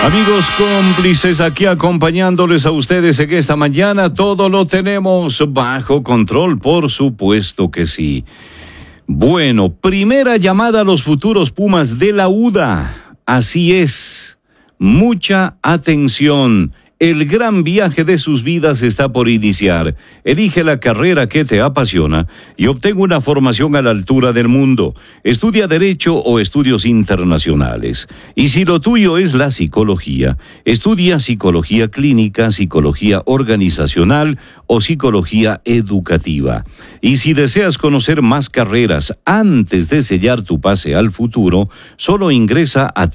Amigos cómplices, aquí acompañándoles a ustedes en esta mañana, todo lo tenemos bajo control, por supuesto que sí. Bueno, primera llamada a los futuros Pumas de la UDA. Así es, mucha atención. El gran viaje de sus vidas está por iniciar. Elige la carrera que te apasiona y obtén una formación a la altura del mundo. Estudia Derecho o Estudios Internacionales. Y si lo tuyo es la psicología, estudia Psicología Clínica, Psicología Organizacional o Psicología Educativa. Y si deseas conocer más carreras antes de sellar tu pase al futuro, solo ingresa a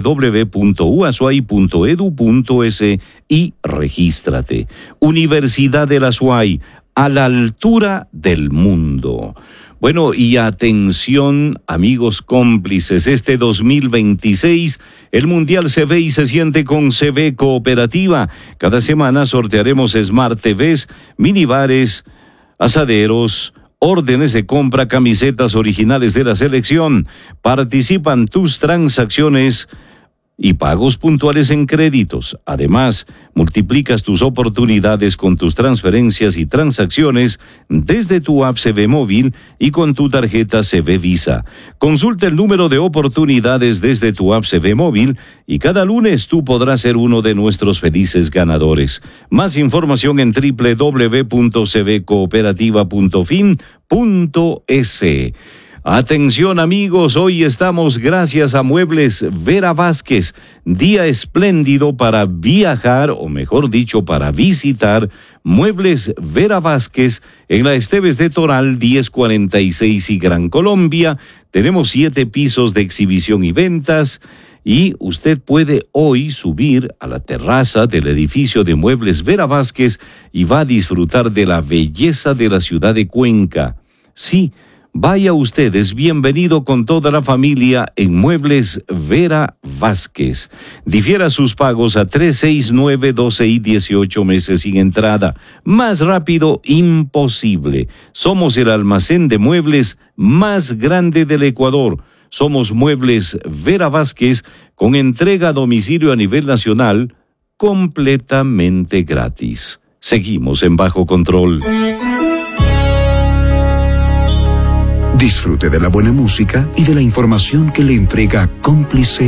www.uasuay.edu.es y regístrate. Universidad de la SUAY, a la altura del mundo. Bueno, y atención, amigos cómplices, este 2026, el Mundial se ve y se siente con CB Cooperativa. Cada semana sortearemos Smart TVs, minibares, asaderos, órdenes de compra, camisetas originales de la selección. Participan tus transacciones y pagos puntuales en créditos. Además, multiplicas tus oportunidades con tus transferencias y transacciones desde tu app CB Móvil y con tu tarjeta CB Visa. Consulta el número de oportunidades desde tu app CB Móvil y cada lunes tú podrás ser uno de nuestros felices ganadores. Más información en www.cbcooperativa.fin.es. Atención amigos, hoy estamos gracias a Muebles Vera Vázquez, día espléndido para viajar, o mejor dicho, para visitar Muebles Vera Vázquez en la Esteves de Toral 1046 y Gran Colombia. Tenemos 7 pisos de exhibición y ventas. Y usted puede hoy subir a la terraza del edificio de Muebles Vera Vázquez y va a disfrutar de la belleza de la ciudad de Cuenca. Sí, vaya usted, es bienvenido con toda la familia en Muebles Vera Vázquez. Difiera sus pagos a 3, 6, 9, 12 y 18 meses sin entrada. Más rápido, imposible. Somos el almacén de muebles más grande del Ecuador. Somos Muebles Vera Vázquez con entrega a domicilio a nivel nacional completamente gratis. Seguimos en Bajo Control. Disfrute de la buena música y de la información que le entrega Cómplice